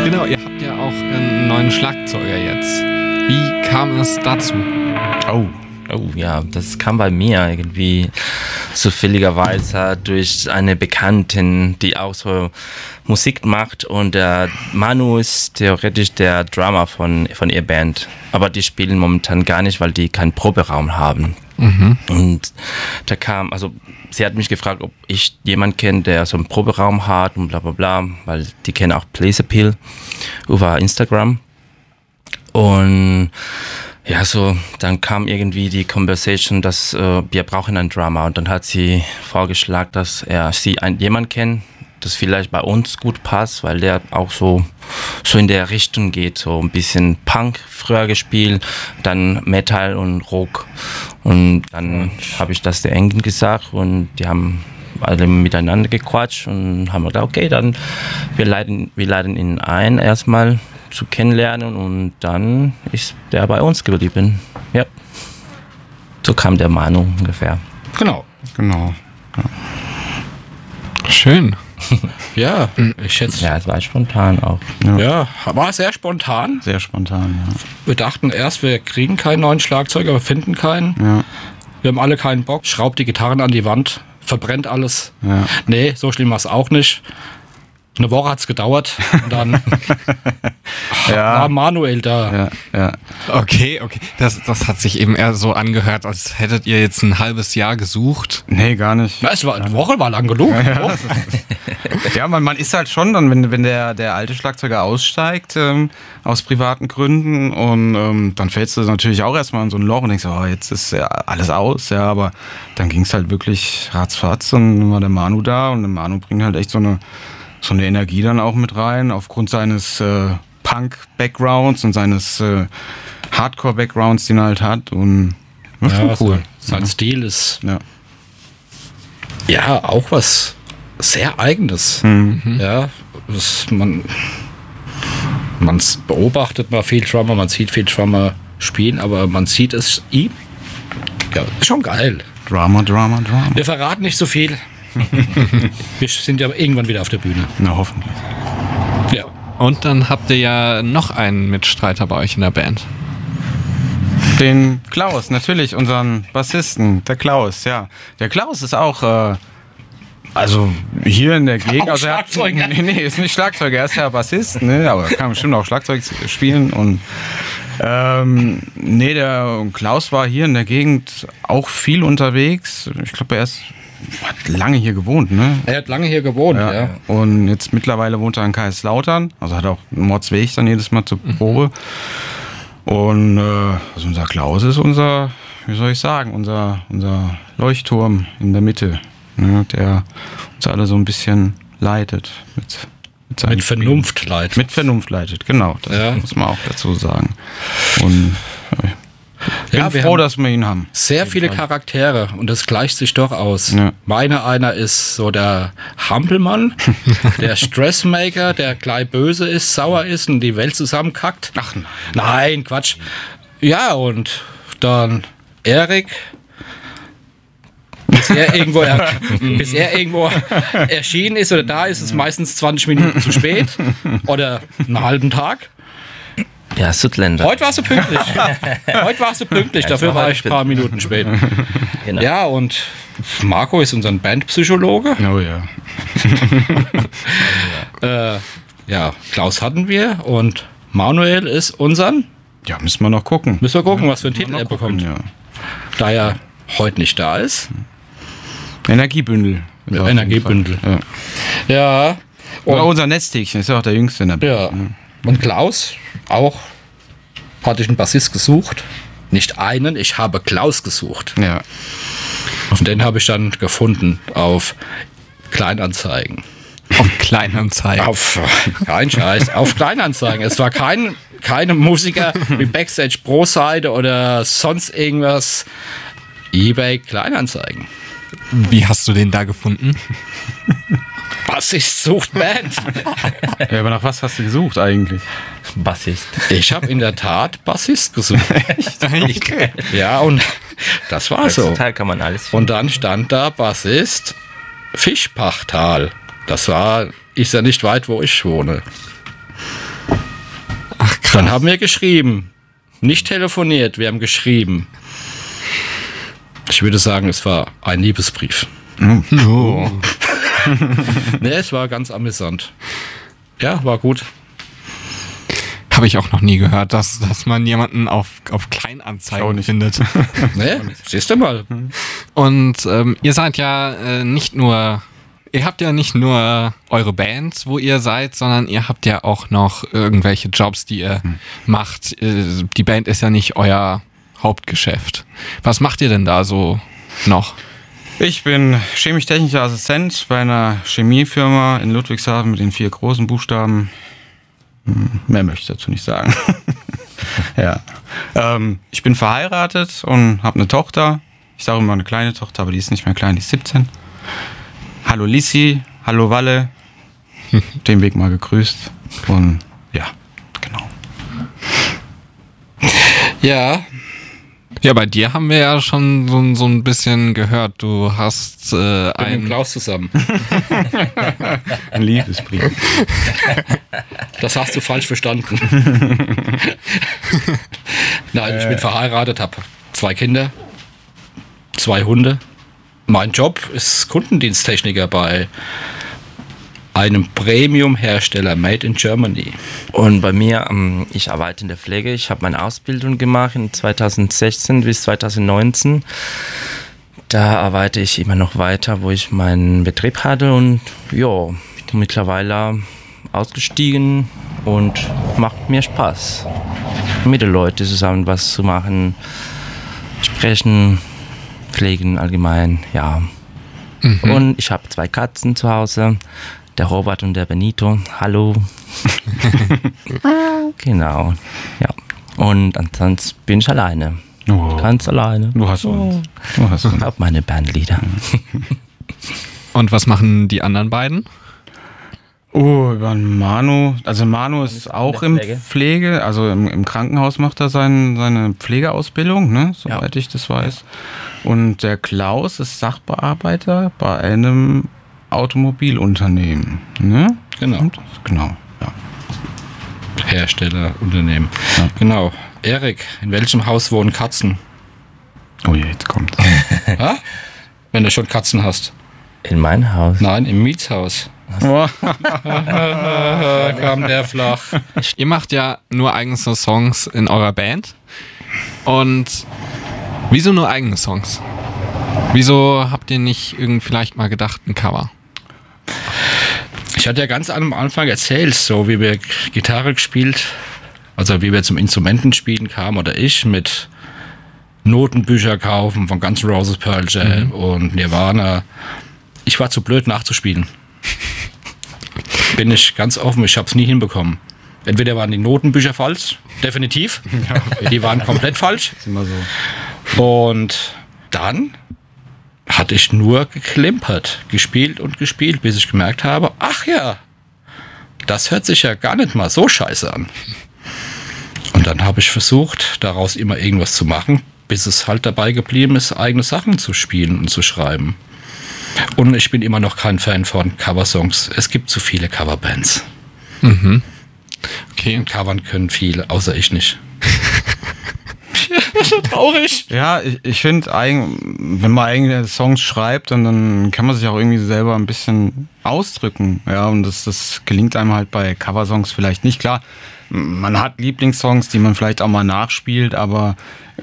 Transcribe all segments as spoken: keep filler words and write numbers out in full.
Genau, ihr habt ja auch einen neuen Schlagzeuger jetzt. Wie kam es dazu? Oh, oh ja, das kam bei mir irgendwie zufälligerweise durch eine Bekanntin, die auch so Musik macht, und der Manu ist theoretisch der Drummer von, von ihr Band, aber die spielen momentan gar nicht, weil die keinen Proberaum haben. Mhm. Und da kam, also sie hat mich gefragt, ob ich jemanden kenne, der so einen Proberaum hat und bla bla bla, weil die kennen auch Place Appeal über Instagram. Und ja, so, dann kam irgendwie die Conversation, dass äh, wir brauchen einen Drummer, und dann hat sie vorgeschlagen, dass er sie ein, jemand kennt, das vielleicht bei uns gut passt, weil der auch so, so in der Richtung geht, so ein bisschen Punk früher gespielt, dann Metal und Rock, und dann habe ich das der Engen gesagt, und die haben alle miteinander gequatscht und haben gedacht, okay, dann wir leiten, wir leiten ihn ein erstmal zu kennenlernen, und dann ist der bei uns geblieben. Ja. So kam der Manu ungefähr. Genau. Genau. Ja. Schön. Ja, ich schätze. Ja, es war spontan auch. Ja. ja, war sehr spontan. Sehr spontan, ja. Wir dachten erst, wir kriegen keinen neuen Schlagzeuger, wir finden keinen. Ja. Wir haben alle keinen Bock. Schraubt die Gitarren an die Wand, verbrennt alles. Ja. Nee, so schlimm war es auch nicht. Eine Woche hat es gedauert, und dann ja. war Manuel da. Ja, ja. Okay, okay. Das, das hat sich eben eher so angehört, als hättet ihr jetzt ein halbes Jahr gesucht. Nee, gar nicht. Na, es war, eine Woche war lang genug. Ja, ja. ja man, man ist halt schon dann, wenn, wenn der, der alte Schlagzeuger aussteigt, ähm, aus privaten Gründen, und ähm, dann fällst du natürlich auch erstmal in so ein Loch und denkst, oh, jetzt ist ja alles aus, ja, aber dann ging es halt wirklich ratzfatz, und dann war der Manu da, und der Manu bringt halt echt so eine so eine Energie dann auch mit rein, aufgrund seines äh, Punk-Backgrounds und seines äh, Hardcore-Backgrounds, den er halt hat, und ja, schon ja, cool. Sein ja. Stil ist ja. ja auch was sehr Eigenes. Mhm. Ja, das, man man beobachtet mal viel Drummer, man sieht viel Drummer spielen, aber man sieht es ihm. Ja, ist schon geil. Drama, Drama, Drama. Wir verraten nicht so viel. Wir sind ja irgendwann wieder auf der Bühne. Na, hoffentlich. Ja. Und dann habt ihr ja noch einen Mitstreiter bei euch in der Band. Den Klaus, natürlich, unseren Bassisten, der Klaus, ja. Der Klaus ist auch, äh, also hier in der Gegend. Auch also er hat, Schlagzeuger? Nee, nee, ist nicht Schlagzeuger, er ist ja Bassist, ne, aber er kann bestimmt auch Schlagzeug spielen, und ähm, nee, der Klaus war hier in der Gegend auch viel unterwegs. Ich glaube, er ist hat lange hier gewohnt, ne? Er hat lange hier gewohnt, ja. ja. Und jetzt mittlerweile wohnt er in Kaiserslautern. Also hat auch einen Mordsweg dann jedes Mal zur Probe. Mhm. Und äh, also unser Klaus ist unser, wie soll ich sagen, unser, unser Leuchtturm in der Mitte, ne? Der uns alle so ein bisschen leitet. Mit, mit, mit Vernunft leitet. Mit Vernunft leitet, genau. Das ja. muss man auch dazu sagen. Und äh, Ich bin ja, wir froh, haben dass wir ihn haben. Sehr viele Charaktere, und das gleicht sich doch aus. Ja. Meiner einer ist so der Hampelmann, der Stressmaker, der gleich böse ist, sauer ist und die Welt zusammenkackt. Ach nein. Nein, Quatsch. Ja, und dann Erik. Bis er, irgendwo er, bis er irgendwo erschienen ist oder da ist, ist es meistens zwanzig Minuten zu spät oder einen halben Tag. Ja, Südländer. Heute warst du pünktlich. Heute warst du pünktlich, dafür war ich ein paar Minuten spät. Genau. Ja, und Marco ist unser Bandpsychologe. Oh ja. äh, ja, Klaus hatten wir, und Manuel ist unseren. Ja, müssen wir noch gucken. Müssen wir gucken, ja, was für einen Titel er bekommt. Ja. Da er heute nicht da ist. Energiebündel. Ja, Energiebündel. Ja. Ja. Oder unser Nesthäkchen, ist ja auch der Jüngste in der Band. Ja. Und Klaus, auch hatte ich einen Bassist gesucht. Nicht einen, ich habe Klaus gesucht. Ja. Und den habe ich dann gefunden auf Kleinanzeigen. Auf Kleinanzeigen? Auf, kein Scheiß, auf Kleinanzeigen. Es war kein, keine Musiker wie Backstage Pro Seite oder sonst irgendwas. eBay Kleinanzeigen. Wie hast du den da gefunden? Bassist sucht Band. Ja, aber nach was hast du gesucht eigentlich? Bassist. Ich habe in der Tat Bassist gesucht. Okay. Ja, und das war so. Heutzutage kann man alles finden. Und dann stand da Bassist Fischbachtal. Das war, ist ja nicht weit, wo ich wohne. Dann haben wir geschrieben. Nicht telefoniert, wir haben geschrieben. Ich würde sagen, es war ein Liebesbrief. Oh. Ne, es war ganz amüsant. Ja, war gut. Habe ich auch noch nie gehört, dass, dass man jemanden auf, auf Kleinanzeigen findet. Ne, siehst du mal. Und ähm, ihr seid ja äh, nicht nur, ihr habt ja nicht nur eure Bands, wo ihr seid, sondern ihr habt ja auch noch irgendwelche Jobs, die ihr hm. macht. Äh, die Band ist ja nicht euer Hauptgeschäft. Was macht ihr denn da so noch? Ich bin chemisch-technischer Assistent bei einer Chemiefirma in Ludwigshafen mit den vier großen Buchstaben. Mehr möchte ich dazu nicht sagen. ja. ähm, ich bin verheiratet und habe eine Tochter. Ich sage immer eine kleine Tochter, aber die ist nicht mehr klein, die ist siebzehn. Hallo Lissi, hallo Walle. Den Weg mal gegrüßt. Und ja, genau. Ja. Ja, bei dir haben wir ja schon so, so ein bisschen gehört. Du hast äh, ein... mit Klaus zusammen. Ein Liebesbrief. Das hast du falsch verstanden. Nein, ich bin verheiratet, habe zwei Kinder, zwei Hunde. Mein Job ist Kundendiensttechniker bei einem Premium-Hersteller Made in Germany. Und bei mir, ähm, ich arbeite in der Pflege. Ich habe meine Ausbildung gemacht in zweitausendsechzehn bis zweitausendneunzehn. Da arbeite ich immer noch weiter, wo ich meinen Betrieb hatte und ja, mittlerweile ausgestiegen und macht mir Spaß, mit den Leuten zusammen was zu machen, sprechen, pflegen allgemein, ja. Mhm. Und ich habe zwei Katzen zu Hause. Der Robert und der Benito. Hallo. Genau. Ja. Und ansonsten bin ich alleine. Oh. Ganz alleine. Du hast uns. Du hast uns. Ich habe meine Bandlieder. Und was machen die anderen beiden? Oh, über Manu. Also Manu ist auch im Pflege. Pflege, also im, im Krankenhaus macht er sein, seine Pflegeausbildung, ne, soweit ja. ich das weiß. Und der Klaus ist Sachbearbeiter bei einem Automobilunternehmen, ne? Genau. Und, genau, ja. Herstellerunternehmen. Ja. Genau. Erik, in welchem Haus wohnen Katzen? Oh je, jetzt kommt's. Ha? Wenn du schon Katzen hast. In mein Haus? Nein, im Mietshaus. Oh. Kam der flach. Ihr macht ja nur eigene Songs in eurer Band. Und wieso nur eigene Songs? Wieso habt ihr nicht irgend vielleicht mal gedacht, ein Cover? Ich hatte ja ganz am Anfang erzählt, so wie wir Gitarre gespielt, also wie wir zum Instrumentenspielen kamen oder ich mit Notenbücher kaufen von Guns N' Roses, Pearl Jam mhm. und Nirvana. Ich war zu blöd nachzuspielen. Bin ich ganz offen, ich habe es nie hinbekommen. Entweder waren die Notenbücher falsch, definitiv. Ja, okay. Die waren komplett falsch. Ist immer so. Und dann hatte ich nur geklimpert, gespielt und gespielt, bis ich gemerkt habe, ach ja, das hört sich ja gar nicht mal so scheiße an. Und dann habe ich versucht, daraus immer irgendwas zu machen, bis es halt dabei geblieben ist, eigene Sachen zu spielen und zu schreiben. Und ich bin immer noch kein Fan von Coversongs. Es gibt zu viele Coverbands. Mhm. Okay. Und covern können viele, außer ich nicht. Das ist so traurig. Ja, ich, ich finde, wenn man eigene Songs schreibt, dann, dann kann man sich auch irgendwie selber ein bisschen ausdrücken. Ja, und das, das gelingt einem halt bei Coversongs vielleicht nicht. Klar, man hat Lieblingssongs, die man vielleicht auch mal nachspielt, aber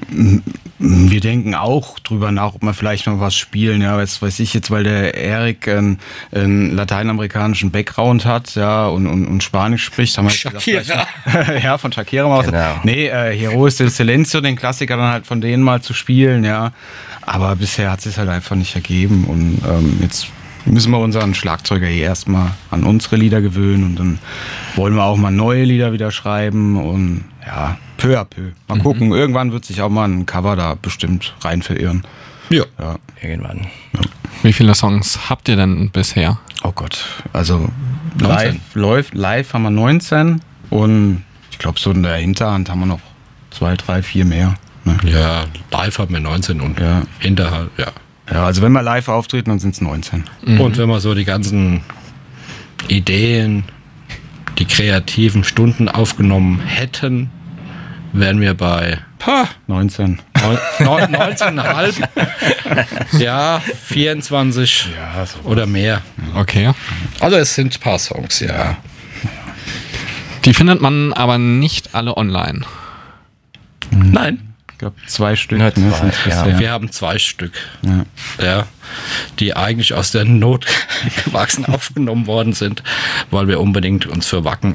wir denken auch drüber nach, ob wir vielleicht mal was spielen. Ja, was weiß ich jetzt, weil der Erik einen, einen lateinamerikanischen Background hat, ja, und, und, und Spanisch spricht. Haben wir Shakira. Gesagt, ja, von Shakira mal. Genau. Nee, äh, Heroes del Silencio, den Klassiker dann halt von denen mal zu spielen, ja. Aber bisher hat es sich halt einfach nicht ergeben und ähm, jetzt müssen wir unseren Schlagzeuger hier erstmal an unsere Lieder gewöhnen und dann wollen wir auch mal neue Lieder wieder schreiben und ja, peu à peu. Mal mhm. gucken, irgendwann wird sich auch mal ein Cover da bestimmt rein verirren. Ja. ja. Irgendwann. Ja. Wie viele Songs habt ihr denn bisher? Oh Gott, also live, live, live haben wir neunzehn und ich glaube so in der Hinterhand haben wir noch zwei, drei, vier mehr. Ne? Ja, live haben wir neunzehn und ja. Hinterhand, ja. Ja, also wenn wir live auftreten, dann sind es neunzehn. Mhm. Und wenn man so die ganzen Ideen, die kreativen Stunden aufgenommen hätten, wären wir bei ha, neunzehn. neunzehn Komma fünf. Ja, vierundzwanzig Ja, so. oder mehr. Okay. Also es sind ein paar Songs, ja. Die findet man aber nicht alle online. Nein, Ich glaube, zwei Stück. Nur ne, zwei, sind's ja. bisher. wir haben zwei Stück, Ja. ja, die eigentlich aus der Not gewachsen aufgenommen worden sind, weil wir unbedingt uns für Wacken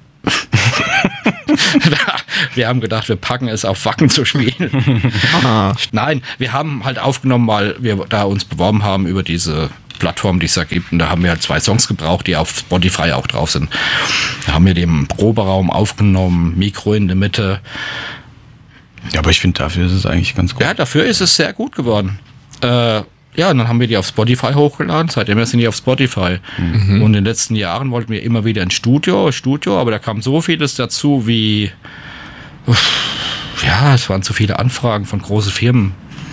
wir haben gedacht, wir packen es auf Wacken zu spielen. Nein, wir haben halt aufgenommen, weil wir da uns beworben haben über diese Plattform, die es da gibt. Und da haben wir halt zwei Songs gebraucht, die auf Spotify auch drauf sind. Da haben wir den im Proberaum aufgenommen, Mikro in der Mitte. Ja, aber ich finde, dafür ist es eigentlich ganz gut. Ja, dafür ist es sehr gut geworden. Äh, ja, und dann haben wir die auf Spotify hochgeladen. Seitdem sind die auf Spotify. Mhm. Und in den letzten Jahren wollten wir immer wieder ins Studio, Studio, aber da kam so vieles dazu wie, ja, es waren zu viele Anfragen von großen Firmen.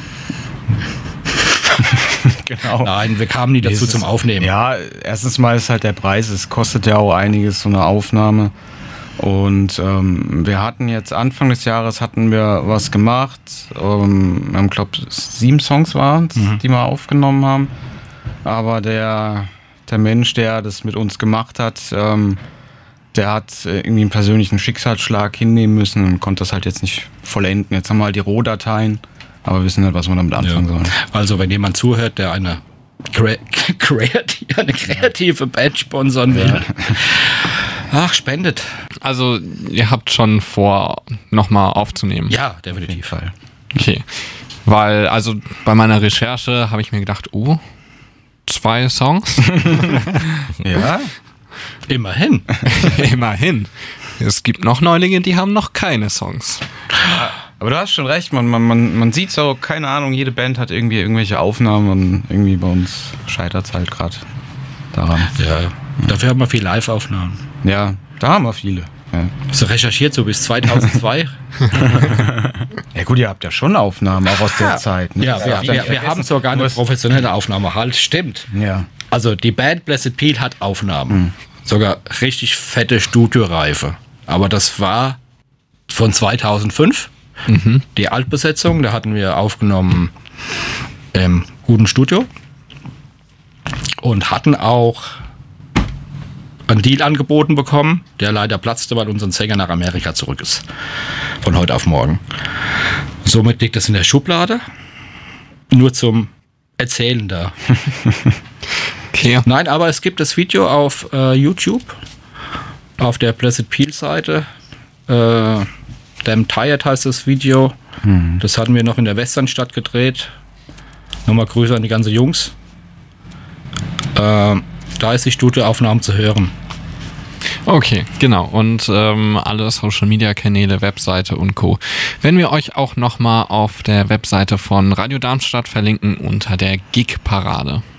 Genau. Nein, wir kamen nie dazu zum Aufnehmen. Ja, erstens mal ist halt der Preis, es kostet ja auch einiges, so eine Aufnahme. Und ähm, wir hatten jetzt Anfang des Jahres hatten wir was gemacht. Ähm, wir haben, glaube ich, sieben Songs waren es, mhm. die wir aufgenommen haben. Aber der, der Mensch, der das mit uns gemacht hat, ähm, der hat irgendwie einen persönlichen Schicksalsschlag hinnehmen müssen und konnte das halt jetzt nicht vollenden. Jetzt haben wir halt die Rohdateien, aber wir wissen nicht, was wir damit anfangen Ja. sollen. Also wenn jemand zuhört, der eine, Cre- Creative, eine kreative Band sponsern will, ja. Ach, spendet. Also ihr habt schon vor, nochmal aufzunehmen. Ja, definitiv. Fall. Okay. Weil, also bei meiner Recherche habe ich mir gedacht, oh, zwei Songs? Ja, Immerhin. Immerhin. Es gibt noch Neulinge, die haben noch keine Songs. aber du hast schon recht, man, man, man, man sieht so, keine Ahnung, jede Band hat irgendwie irgendwelche Aufnahmen und irgendwie bei uns scheitert es halt gerade daran. Ja, dafür haben wir viel Live-Aufnahmen. Ja, da haben wir viele. Ja. Hast du recherchiert, so bis zweitausendzwei? Ja gut, ihr habt ja schon Aufnahmen, auch aus der Zeit. Ne? Ja, wir, wir, wir haben sogar eine professionelle Aufnahme. Halt, stimmt. Ja. Also die Band Blessed Peel hat Aufnahmen. Mhm. Sogar richtig fette Studioreife. Aber das war von zweitausendfünf. Mhm. Die Altbesetzung, da hatten wir aufgenommen im guten Studio. Und hatten auch einen Deal angeboten bekommen, der leider platzte, weil unser Sänger nach Amerika zurück ist. Von heute auf morgen. Somit liegt das in der Schublade. Nur zum Erzählen da. Okay. Nein, aber es gibt das Video auf äh, YouTube, auf der Blessed Peel Seite. Äh, Damn Tired heißt das Video. Hm. Das hatten wir noch in der Westernstadt gedreht. Nochmal Grüße an die ganzen Jungs. Äh, da ist die Studioaufnahme zu hören. Okay, genau. Und ähm, alle Social-Media-Kanäle, Webseite und Co. Wenn wir euch auch nochmal auf der Webseite von Radio Darmstadt verlinken unter der Gig-Parade.